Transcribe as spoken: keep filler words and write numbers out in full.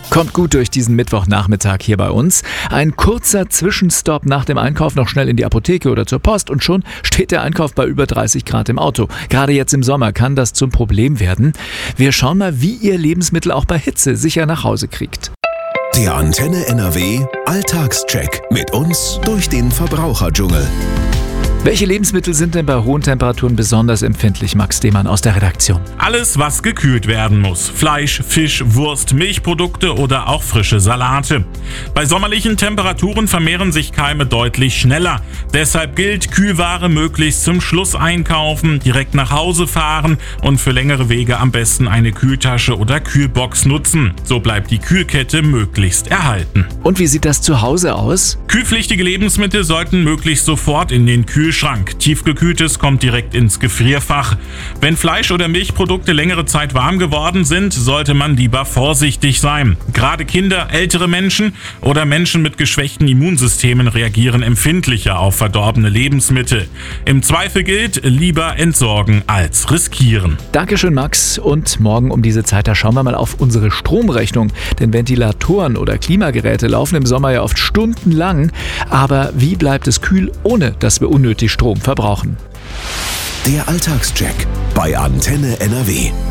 Kommt gut durch diesen Mittwochnachmittag hier bei uns. Ein kurzer Zwischenstopp nach dem Einkauf, noch schnell in die Apotheke oder zur Post und schon steht der Einkauf bei über dreißig Grad im Auto. Gerade jetzt im Sommer kann das zum Problem werden. Wir schauen mal, wie ihr Lebensmittel auch bei Hitze sicher nach Hause kriegt. Der Antenne N R W Alltagscheck mit uns durch den Verbraucherdschungel. Welche Lebensmittel sind denn bei hohen Temperaturen besonders empfindlich, Max Demann aus der Redaktion? Alles, was gekühlt werden muss. Fleisch, Fisch, Wurst, Milchprodukte oder auch frische Salate. Bei sommerlichen Temperaturen vermehren sich Keime deutlich schneller. Deshalb gilt, Kühlware möglichst zum Schluss einkaufen, direkt nach Hause fahren und für längere Wege am besten eine Kühltasche oder Kühlbox nutzen. So bleibt die Kühlkette möglichst erhalten. Und wie sieht das zu Hause aus? Kühlpflichtige Lebensmittel sollten möglichst sofort in den Kühlschrank. Tiefgekühltes kommt direkt ins Gefrierfach. Wenn Fleisch oder Milchprodukte längere Zeit warm geworden sind, sollte man lieber vorsichtig sein. Gerade Kinder, ältere Menschen oder Menschen mit geschwächten Immunsystemen reagieren empfindlicher auf verdorbene Lebensmittel. Im Zweifel gilt, lieber entsorgen als riskieren. Dankeschön, Max. Und morgen um diese Zeit, da schauen wir mal auf unsere Stromrechnung. Denn Ventilatoren oder Klimageräte laufen im Sommer ja oft stundenlang. Aber wie bleibt es kühl, ohne dass wir unnötig Strom verbrauchen? Der Alltagscheck bei Antenne N R W.